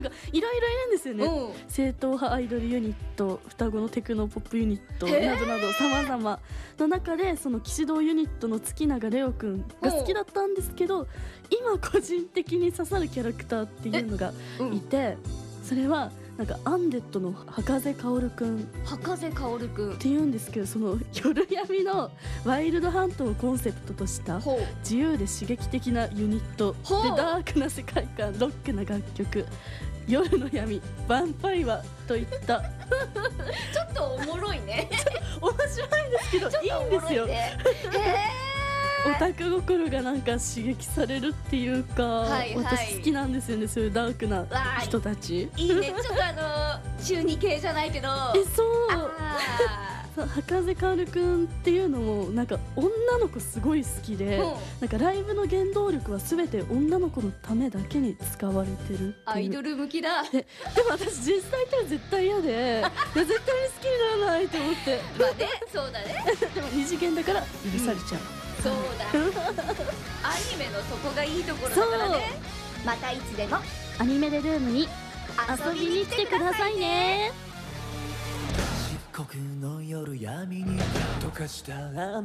いろいろいるんですよね。 うん正統派アイドルユニット、双子のテクノポップユニットへーなどなど様々の中で、その騎士道ユニットの月永レオくんが好きだったんですけど、今個人的に刺さるキャラクターっていうのがうんいて、それはなんかアンデッドの博士薫くんっ博士薫くん。 ていうんですけど、その夜闇のワイルドハントをコンセプトとしたほう自由で刺激的なユニットで、 ほうダークな世界観、ロックな楽曲、夜の闇、ヴァンパイアといったちょっとおもろいね。 面白いんですけど、いいんですよ。 へオタク心がなんか刺激されるっていうか、 はいはい私好きなんですよね、そういうダークな人たち。 いいね。ちょっと中二系じゃないけど。 そうあそう、博士薫くんっていうのもなんか女の子すごい好きで、 うんなんかライブの原動力は全て女の子のためだけに使われてるっていう。 アイドル向きだ。 でも私実際って絶対嫌で、いや絶対に好きにならないと思ってまあね、そうだね。 でも二次元だから許されちゃう、 そうだ。アニメのそこがいいところだからね。またいつでもアニメでルームに遊遊びに来びに来ててくださいくださいね。 ね。 漆黒の夜闇に溶かしたら